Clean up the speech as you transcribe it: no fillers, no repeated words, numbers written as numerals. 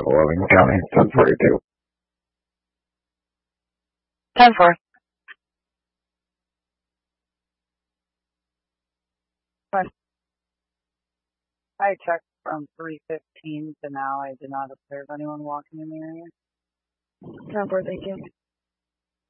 Logan County, 1042. 10-4. I checked from 3:15 to now. I did not observe anyone walking in the area. 10-4, thank you.